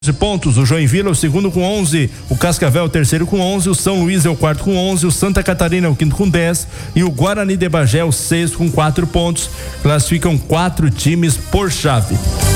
pontos, o Joinville é o segundo com 11, o Cascavel é o terceiro com 11, o São Luís é o quarto com 11, o Santa Catarina é o quinto com 10 e o Guarani de Bagé é o sexto com 4 pontos. Classificam 4 times por chave.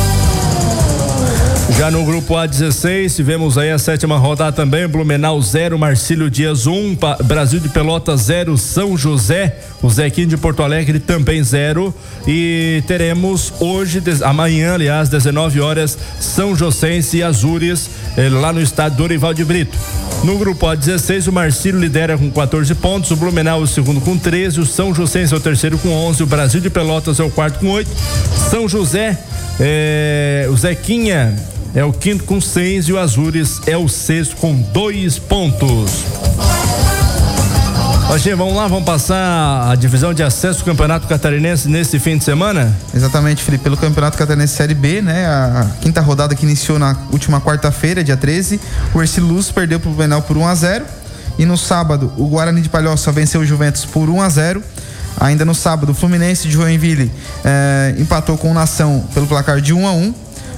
Já no grupo A16, tivemos aí a 7ª rodada também, Blumenau 0, Marcílio Dias 1, Brasil de Pelotas 0, São José, o Zequinho de Porto Alegre também 0, e teremos hoje, amanhã, aliás, 19 horas, São Josense e Azures, lá no estádio Dorival de Brito. No grupo A16, o Marcílio lidera com 14 pontos, o Blumenau é o segundo com 13, o São Josense é o terceiro com 11, o Brasil de Pelotas é o quarto com 8, São José, o Zequinha é o quinto com 6 e o Azures é o sexto com 2 pontos. Roger, vamos lá, vamos passar a divisão de acesso do Campeonato Catarinense nesse fim de semana? Exatamente, Felipe, pelo Campeonato Catarinense Série B, né? A quinta rodada que iniciou na última quarta-feira, dia 13, o Ercílio Luz perdeu pro Blumenau por 1-0 e no sábado o Guarani de Palhoça venceu o Juventus por 1-0. Ainda no sábado o Fluminense de Joinville empatou com o Nação pelo placar de 1-1.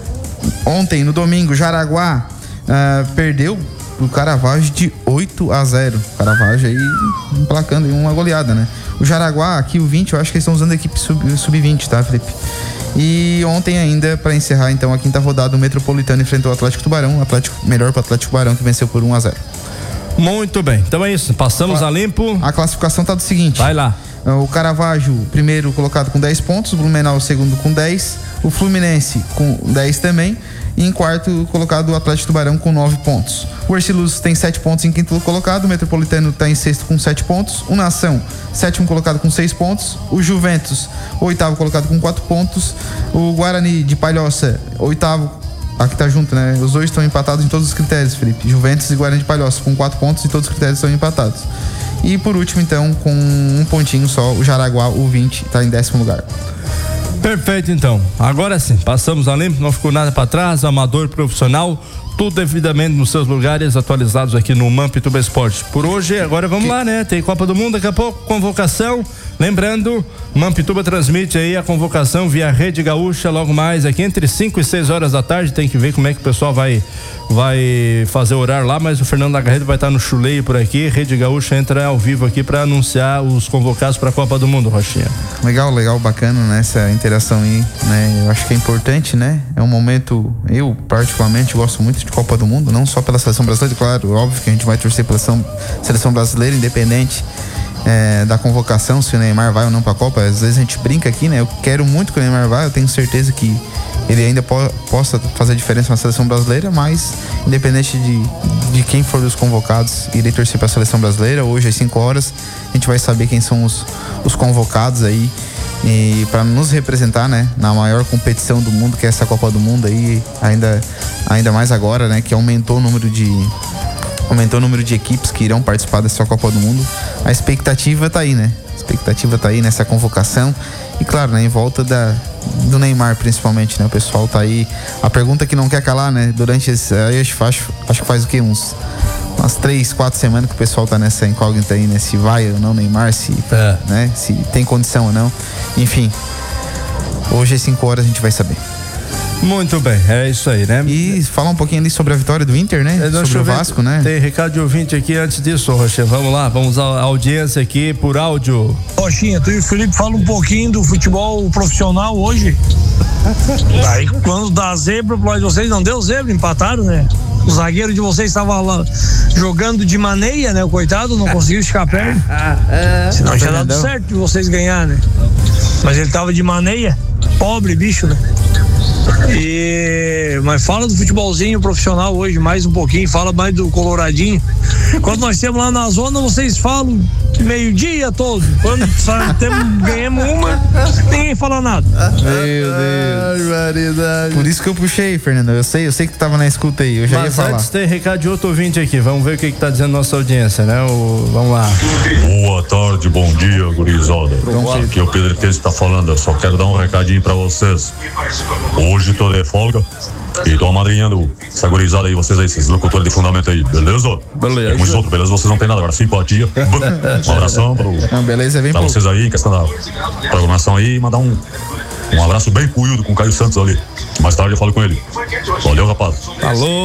Ontem, no domingo, Jaraguá perdeu pro Caravaggio de 8-0. Caravaggio aí emplacando uma goleada, né? O Jaraguá, aqui o 20, eu acho que eles estão usando a equipe sub-20, tá, Felipe? E ontem ainda, para encerrar então a quinta rodada, o Metropolitano enfrentou o Atlético Tubarão, melhor pro Atlético Tubarão, que venceu por 1-0. Muito bem, então é isso, passamos a limpo. A classificação tá do seguinte: vai lá. O Caravaggio, primeiro colocado com 10 pontos, o Blumenau, segundo com 10, o Fluminense com 10 também, e em quarto colocado o Atlético Tubarão com 9 pontos. O Ercílio Luz tem 7 pontos em quinto colocado, o Metropolitano está em sexto com 7 pontos, o Nação, sétimo colocado com 6 pontos, o Juventus, oitavo colocado com 4 pontos, o Guarani de Palhoça, oitavo. Aqui tá junto, né? Os dois estão empatados em todos os critérios, Felipe. Juventus e Guarani de Palhoça com 4 pontos e todos os critérios estão empatados. E por último, então, com um pontinho só, o Jaraguá, o 20, tá em 10º lugar. Perfeito, então. Agora sim, passamos a limpo, não ficou nada para trás, amador, profissional, tudo devidamente nos seus lugares, atualizados aqui no Mampituba Esporte. Por hoje, agora vamos lá, né? Tem Copa do Mundo, daqui a pouco, convocação. Lembrando, Mampituba transmite aí a convocação via Rede Gaúcha logo mais aqui entre 5 e 6 horas da tarde. Tem que ver como é que o pessoal vai fazer o horário lá, mas o Fernando Lagarredo vai estar no chuleio por aqui. Rede Gaúcha entra ao vivo aqui para anunciar os convocados para a Copa do Mundo, Rochinha. Legal, bacana, né? Essa interação aí, né? Eu acho que é importante, né? É um momento, eu particularmente gosto muito de Copa do Mundo, não só pela seleção brasileira, claro, óbvio que a gente vai torcer pela seleção brasileira, independente da convocação, se o Neymar vai ou não pra Copa. Às vezes a gente brinca aqui, né? Eu quero muito que o Neymar vá, eu tenho certeza que ele ainda possa fazer diferença na seleção brasileira, mas independente de quem for os convocados, irei torcer pra seleção brasileira. Hoje às 5 horas a gente vai saber quem são os convocados aí e para nos representar, né, na maior competição do mundo, que é essa Copa do Mundo aí, ainda mais agora, né, que aumentou o número de equipes que irão participar dessa Copa do Mundo. A expectativa tá aí, né? Nessa convocação. E claro, né, em volta do Neymar, principalmente, né? O pessoal tá aí. A pergunta que não quer calar, né? Durante esse. Acho que faz o quê? Umas 3, 4 semanas que o pessoal tá nessa incógnita aí, né? Se vai ou não Neymar, né? Se tem condição ou não. Enfim. Hoje às 5 horas a gente vai saber. Muito bem, é isso aí, né? E falar um pouquinho ali sobre a vitória do Inter, né? Sobre o Vasco, né? Tem recado de ouvinte aqui antes disso, Rocher. Vamos lá, vamos à audiência aqui por áudio. Rochinha, tu e o Felipe falam um pouquinho do futebol profissional hoje. Aí quando dá zebra pro lado de vocês, não deu zebra, empataram, né? O zagueiro de vocês estava lá jogando de maneia, né? O coitado não conseguiu esticar a perna. Senão tinha dado certo de vocês ganhar, né? Mas ele tava de maneia, pobre bicho, né? Mas fala do futebolzinho profissional hoje mais um pouquinho, fala mais do Coloradinho. Quando nós temos lá na zona, vocês falam meio-dia todo. Quando ganhamos uma, ninguém fala nada. Meu Deus. Por isso que eu puxei, Fernando. Eu sei que tu tava na escuta aí. Eu já ia falar. Antes tem recado de outro ouvinte aqui. Vamos ver o que tá dizendo nossa audiência, né? Vamos lá. Boa tarde, bom dia, gurizada. Aqui é o Pedro que está falando. Eu só quero dar um recadinho pra vocês. Hoje tô de folga e tô amadrinhando essa gurizada aí, vocês aí, esses locutores de fundamento aí, beleza? Beleza. Muitos outros, beleza? Vocês não tem nada agora, simpatia. Um abração beleza, pra vocês aí, questão da programação aí, mandar um Um abraço bem puído com o Caio Santos ali. Mais tarde eu falo com ele. Valeu, rapaz. Alô.